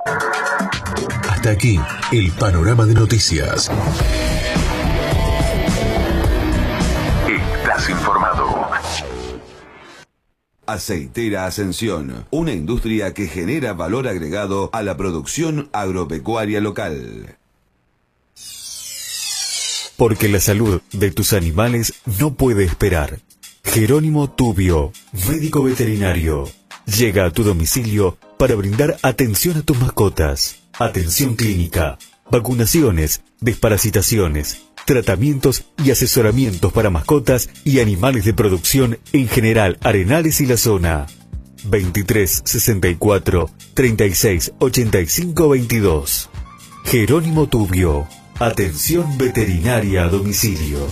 Hasta aquí el panorama de noticias. Estás informado. Aceitera Ascensión, una industria que genera valor agregado a la producción agropecuaria local. Porque la salud de tus animales no puede esperar. Jerónimo Tubio, médico veterinario, llega a tu domicilio para brindar atención a tus mascotas. Atención clínica, vacunaciones, desparasitaciones, tratamientos y asesoramientos para mascotas y animales de producción en General Arenales y la zona. 23 64 36 85 22. Jerónimo Tubio, atención veterinaria a domicilio.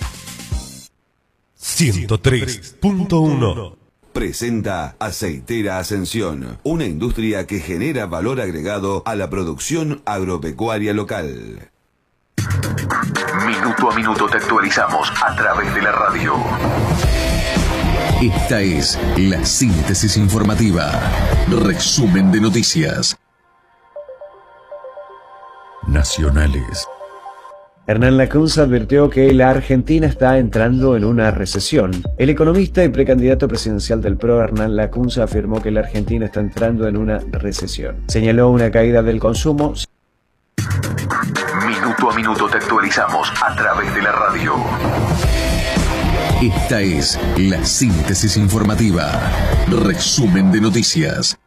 103.1 Presenta Aceitera Ascensión, una industria que genera valor agregado a la producción agropecuaria local. Minuto a minuto te actualizamos a través de la radio. Esta es la síntesis informativa. Resumen de noticias nacionales. Hernán Lacunza advirtió que la Argentina está entrando en una recesión. El economista y precandidato presidencial del PRO, Hernán Lacunza, afirmó que la Argentina está entrando en una recesión. Señaló una caída del consumo. Minuto a minuto te actualizamos a través de la radio. Esta es la síntesis informativa. Resumen de noticias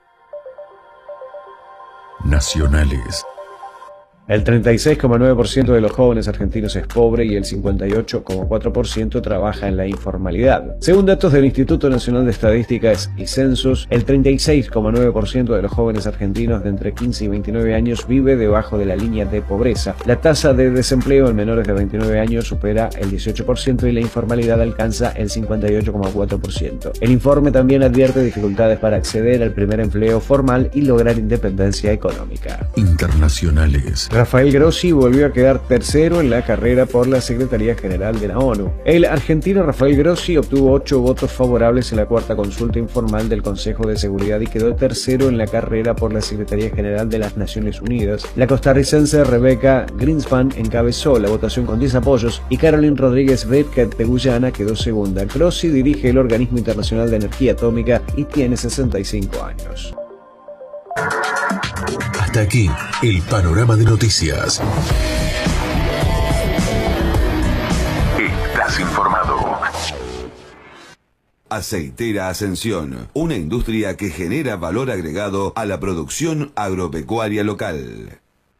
nacionales. El 36,9% de los jóvenes argentinos es pobre y el 58,4% trabaja en la informalidad. Según datos del Instituto Nacional de Estadísticas y Censos, el 36,9% de los jóvenes argentinos de entre 15 y 29 años vive debajo de la línea de pobreza. La tasa de desempleo en menores de 29 años supera el 18% y la informalidad alcanza el 58,4%. El informe también advierte dificultades para acceder al primer empleo formal y lograr independencia económica. Internacionales. Rafael Grossi volvió a quedar tercero en la carrera por la Secretaría General de la ONU. El argentino Rafael Grossi obtuvo 8 votos favorables en la cuarta consulta informal del Consejo de Seguridad y quedó tercero en la carrera por la Secretaría General de las Naciones Unidas. La costarricense Rebecca Greenspan encabezó la votación con 10 apoyos y Caroline Rodríguez Bridget de Guyana quedó segunda. Grossi dirige el Organismo Internacional de Energía Atómica y tiene 65 años. Hasta aquí el panorama de noticias. Estás informado. Aceitera Ascensión, una industria que genera valor agregado a la producción agropecuaria local.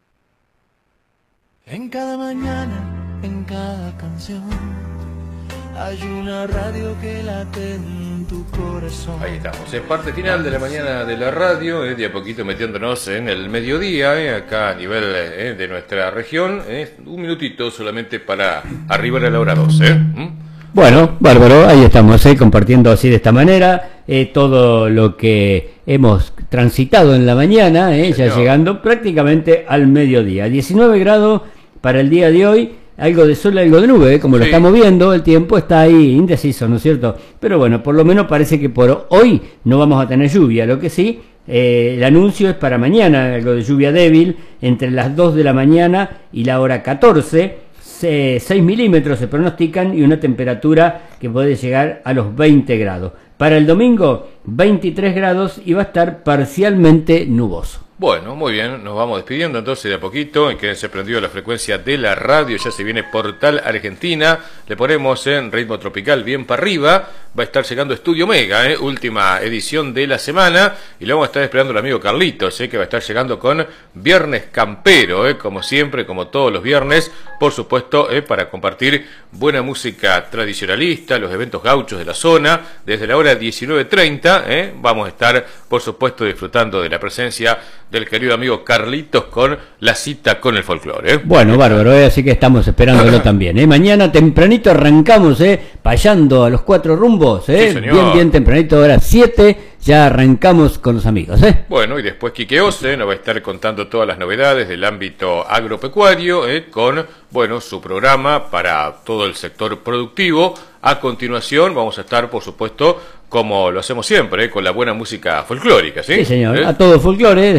En cada mañana, en cada canción, hay una radio que late en tu corazón. Ahí estamos, es parte final de la mañana de la radio, de a poquito metiéndonos en el mediodía, acá a nivel de nuestra región, un minutito solamente para arribar a la hora 12. Bueno, bárbaro, ahí estamos, compartiendo así de esta manera todo lo que hemos transitado en la mañana, ya llegando prácticamente al mediodía. 19 grados para el día de hoy. Algo de sol, algo de nube, como lo estamos viendo, el tiempo está ahí indeciso, ¿no es cierto? Pero bueno, por lo menos parece que por hoy no vamos a tener lluvia, lo que sí, el anuncio es para mañana, algo de lluvia débil, entre las 2 de la mañana y la hora 14, 6 milímetros se pronostican y una temperatura que puede llegar a los 20 grados. Para el domingo, 23 grados y va a estar parcialmente nuboso. Bueno, muy bien, nos vamos despidiendo entonces de a poquito, en que se prendió la frecuencia de la radio, ya se viene Portal Argentina, le ponemos en ritmo tropical bien para arriba, va a estar llegando Estudio Mega, última edición de la semana, y lo vamos a estar esperando el amigo Carlitos, que va a estar llegando con Viernes Campero, como siempre, como todos los viernes, por supuesto, para compartir buena música tradicionalista, los eventos gauchos de la zona, desde la hora 19:30, vamos a estar, por supuesto, disfrutando de la presencia del querido amigo Carlitos con la cita con el folclore. Bueno, bárbaro, así que estamos esperándolo también. Mañana tempranito arrancamos, payando a los 4 rumbos, Sí, bien tempranito, ahora 7, ya arrancamos con los amigos. Bueno, y después Quique Ose nos va a estar contando todas las novedades del ámbito agropecuario, con, bueno, su programa para todo el sector productivo. A continuación vamos a estar, por supuesto, como lo hacemos siempre, con la buena música folclórica, ¿sí? Sí, señor, a todo folclore.